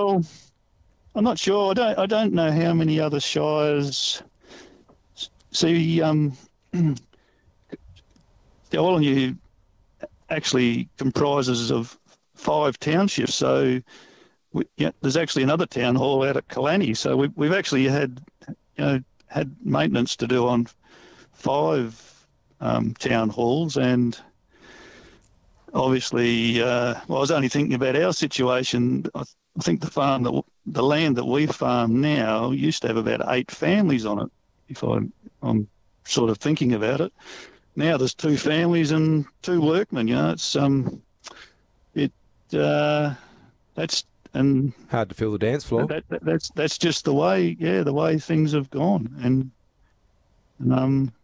Well, I'm not sure. I don't know how many other shires. See, the Olynyou actually comprises of 5 townships. So there's actually another town hall out at Killarney. So we've actually had maintenance to do on 5 town halls, and obviously, I was only thinking about our situation. I think the land that we farm now used to have about 8 families on it. If I'm sort of thinking about it, now there's 2 families and 2 workmen. That's and Hard to fill the dance floor. that's just the way things have gone, and